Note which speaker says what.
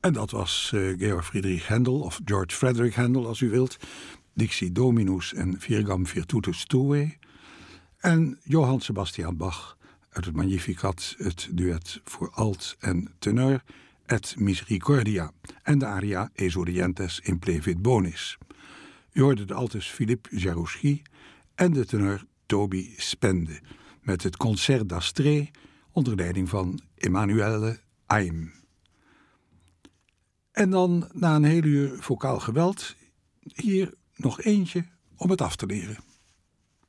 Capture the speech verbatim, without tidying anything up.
Speaker 1: En dat was uh, Georg Friedrich Händel, of George Frederick Händel als u wilt. Dixie Dominus en Virgam Virtutus Tuae. En Johann Sebastian Bach uit het Magnificat, het duet voor alt en tenor, Et Misericordia. En de aria Exorientes in Plevit Bonis. U hoorde de altus Philippe Jarouski en de tenor Toby Spende. Met het Concert d'Astrée onder leiding van Emanuele Aim. En dan, na een heel uur vocaal geweld, hier nog eentje om het af te leren.